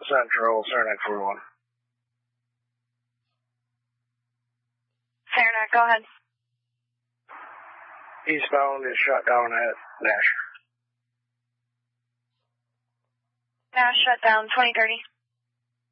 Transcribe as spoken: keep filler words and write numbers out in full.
Central, Saranac forty-one. Saranac, go ahead. Eastbound is shut down at Nash. Nash shut down, twenty thirty.